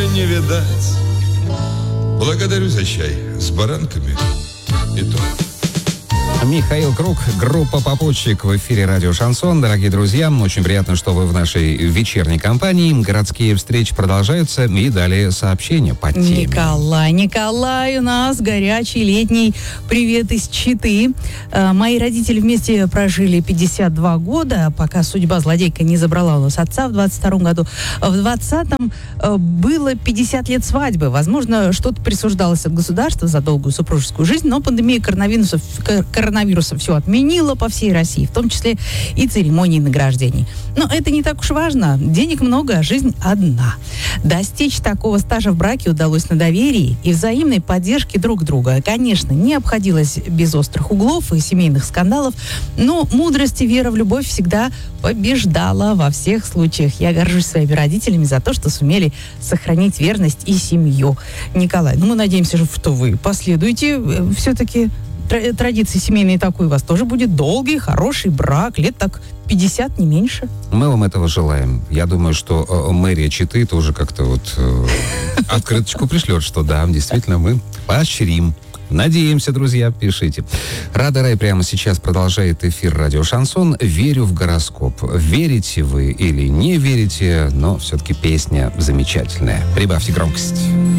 зимой не видать. Благодарю за чай с баранками и то. Михаил Круг, группа «Попутчик» в эфире радио «Шансон». Дорогие друзья, очень приятно, что вы в нашей вечерней компании. Городские встречи продолжаются, и далее сообщения по теме. Николай, у нас горячий летний привет из Читы. Мои родители вместе прожили 52 года, пока судьба злодейка не забрала у нас отца в 22 году. В 20-м было 50 лет свадьбы. Возможно, что-то присуждалось от государства за долгую супружескую жизнь, но пандемия коронавируса все отменила по всей России, в том числе и церемонии награждений. Но это не так уж важно. Денег много, а жизнь одна. Достичь такого стажа в браке удалось на доверии и взаимной поддержке друг друга. Конечно, не обходилось без острых углов и семейных скандалов, но мудрость и вера в любовь всегда побеждала во всех случаях. Я горжусь своими родителями за то, что сумели сохранить верность и семью. Николай, мы надеемся, что вы последуете все-таки традиции семейные такой у вас тоже будет долгий, хороший брак, лет так 50, не меньше. Мы вам этого желаем. Я думаю, что мэрия Читы тоже как-то открыточку пришлет, что да, действительно, мы поощрим. Надеемся, друзья, пишите. Рада Рай прямо сейчас продолжает эфир радио «Шансон». Верю в гороскоп. Верите вы или не верите, но все-таки песня замечательная. Прибавьте громкость.